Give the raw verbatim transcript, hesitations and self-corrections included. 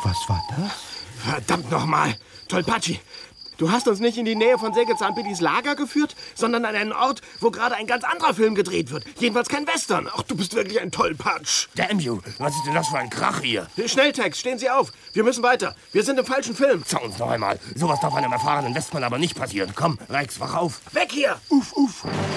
Was war das? Verdammt nochmal. Tolpatschi, du hast uns nicht in die Nähe von Sägezahn-Billys Lager geführt, sondern an einen Ort, wo gerade ein ganz anderer Film gedreht wird. Jedenfalls kein Western. Ach, du bist wirklich ein Tollpatsch. Damn you, was ist denn das für ein Krach hier? Schnelltext, stehen Sie auf. Wir müssen weiter. Wir sind im falschen Film. Schau uns noch einmal. Sowas darf einem erfahrenen Westmann aber nicht passieren. Komm, Rex, wach auf. Weg hier! Uff, uff.